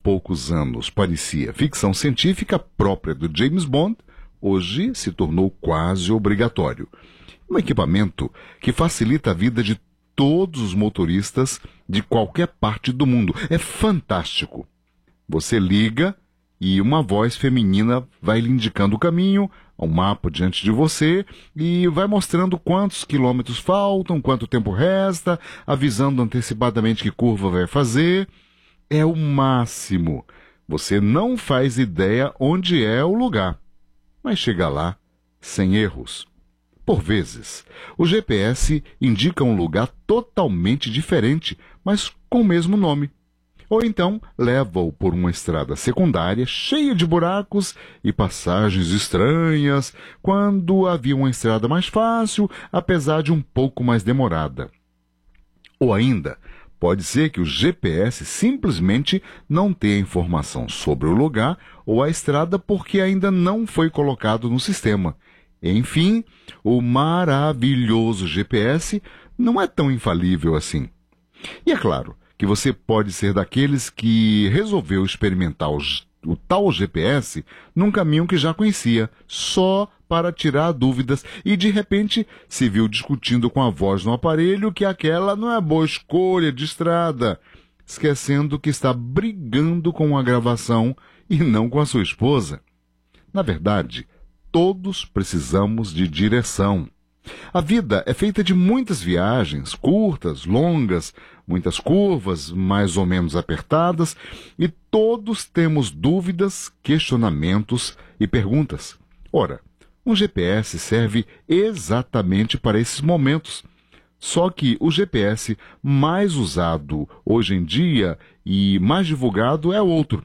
poucos anos parecia ficção científica própria do James Bond, hoje se tornou quase obrigatório. Um equipamento que facilita a vida de todos os motoristas de qualquer parte do mundo. É fantástico. Você liga e uma voz feminina vai lhe indicando o caminho, um mapa diante de você e vai mostrando quantos quilômetros faltam, quanto tempo resta, avisando antecipadamente que curva vai fazer. É o máximo. Você não faz ideia onde é o lugar, mas chega lá sem erros. Por vezes, o GPS indica um lugar totalmente diferente, mas com o mesmo nome. Ou então, leva-o por uma estrada secundária cheia de buracos e passagens estranhas, quando havia uma estrada mais fácil, apesar de um pouco mais demorada. Ou ainda, pode ser que o GPS simplesmente não tenha informação sobre o lugar ou a estrada porque ainda não foi colocado no sistema. Enfim, o maravilhoso GPS não é tão infalível assim. E é claro que você pode ser daqueles que resolveu experimentar o tal GPS num caminho que já conhecia, só para tirar dúvidas, e de repente se viu discutindo com a voz no aparelho que aquela não é boa escolha de estrada, esquecendo que está brigando com a gravação e não com a sua esposa. Na verdade, todos precisamos de direção. A vida é feita de muitas viagens, curtas, longas, muitas curvas, mais ou menos apertadas, e todos temos dúvidas, questionamentos e perguntas. Ora, um GPS serve exatamente para esses momentos. Só que o GPS mais usado hoje em dia e mais divulgado é outro.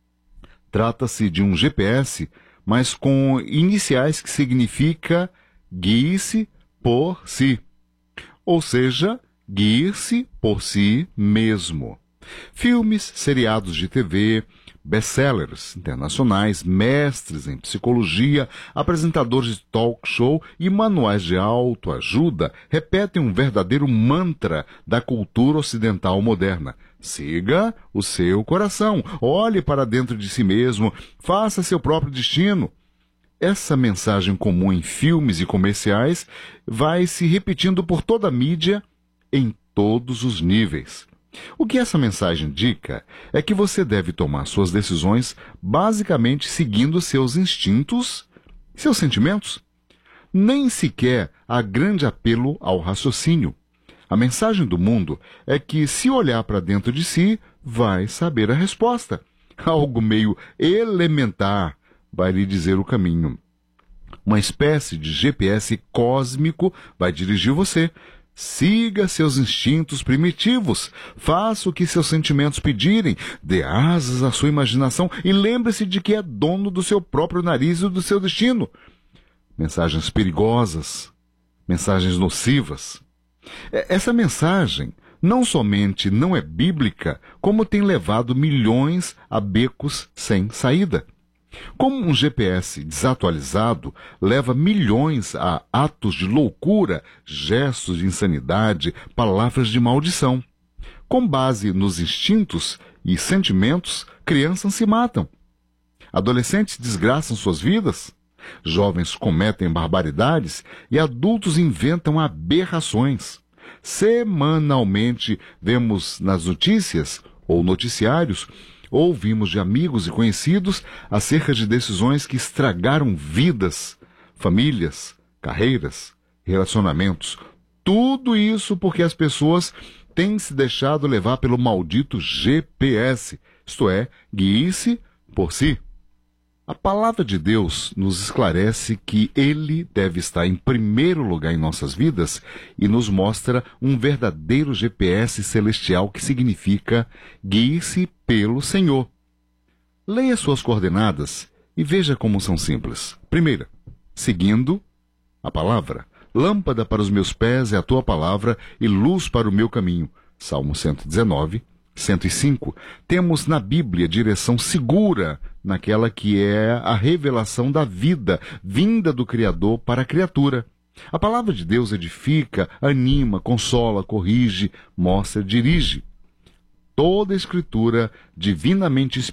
Trata-se de um GPS, mas com iniciais que significa guie-se por si. Ou seja, guie-se por si mesmo. Filmes, seriados de TV, best-sellers internacionais, mestres em psicologia, apresentadores de talk show e manuais de autoajuda repetem um verdadeiro mantra da cultura ocidental moderna. Siga o seu coração, olhe para dentro de si mesmo, faça seu próprio destino. Essa mensagem comum em filmes e comerciais vai se repetindo por toda a mídia, em todos os níveis. O que essa mensagem indica é que você deve tomar suas decisões basicamente seguindo seus instintos, seus sentimentos. Nem sequer há grande apelo ao raciocínio. A mensagem do mundo é que, se olhar para dentro de si, vai saber a resposta. Algo meio elementar vai lhe dizer o caminho. Uma espécie de GPS cósmico vai dirigir você. Siga seus instintos primitivos, faça o que seus sentimentos pedirem, dê asas à sua imaginação e lembre-se de que é dono do seu próprio nariz e do seu destino. Mensagens perigosas, mensagens nocivas. Essa mensagem não somente não é bíblica, como tem levado milhões a becos sem saída. Como um GPS desatualizado leva milhões a atos de loucura, gestos de insanidade, palavras de maldição. Com base nos instintos e sentimentos, crianças se matam. Adolescentes desgraçam suas vidas. Jovens cometem barbaridades e adultos inventam aberrações. Semanalmente vemos nas notícias ou noticiários, ouvimos de amigos e conhecidos acerca de decisões que estragaram vidas, famílias, carreiras, relacionamentos. Tudo isso porque as pessoas têm se deixado levar pelo maldito GPS, isto é, guie-se por si. A palavra de Deus nos esclarece que Ele deve estar em primeiro lugar em nossas vidas e nos mostra um verdadeiro GPS celestial que significa guie-se pelo Senhor. Leia suas coordenadas e veja como são simples. Primeira, seguindo a palavra. Lâmpada para os meus pés é a tua palavra e luz para o meu caminho. Salmo 119, 105. Temos na Bíblia direção segura naquela que é a revelação da vida, vinda do Criador para a criatura. A palavra de Deus edifica, anima, consola, corrige, mostra, dirige. Toda a Escritura divinamente